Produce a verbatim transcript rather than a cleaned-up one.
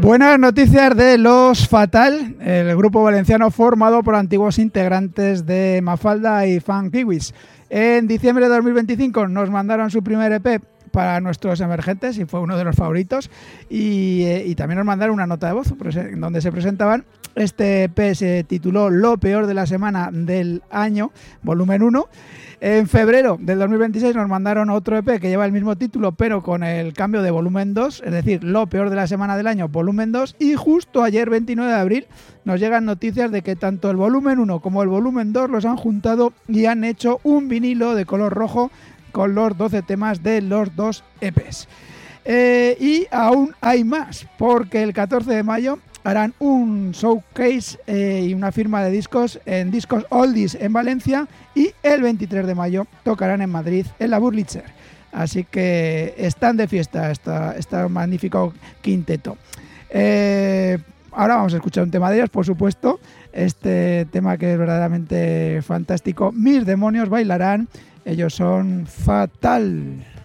Buenas noticias de Los Fatal, el grupo valenciano formado por antiguos integrantes de Mafalda y Fan Kiwis. En diciembre de dos mil veinticinco nos mandaron su primer E P para nuestros emergentes y fue uno de los favoritos, y, eh, y también nos mandaron una nota de voz en donde se presentaban. Este E P se tituló Lo peor de la semana del año, volumen uno. En febrero del dos mil veintiséis nos mandaron otro E P que lleva el mismo título pero con el cambio de volumen dos, es decir, Lo peor de la semana del año, volumen dos, y justo ayer, veintinueve de abril, nos llegan noticias de que tanto el volumen uno como el volumen dos los han juntado y han hecho un vinilo de color rojo con los doce temas de los dos E Pes. Eh, y aún hay más, porque el catorce de mayo harán un showcase eh, y una firma de discos en Discos Oldies en Valencia, y el veintitrés de mayo tocarán en Madrid en la Burlitzer. Así que están de fiesta esta, este magnífico quinteto. Eh, ahora vamos a escuchar un tema de ellos, por supuesto. Este tema que es verdaderamente fantástico. Mis demonios bailarán. Ellos son Fatal.